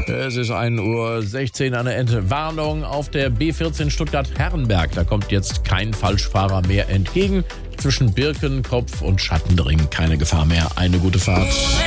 Es ist 1:16 Uhr an der Entwarnung auf der B14 Stuttgart-Herrenberg. Da kommt jetzt kein Falschfahrer mehr entgegen. Zwischen Birkenkopf und Schattendring keine Gefahr mehr. Eine gute Fahrt.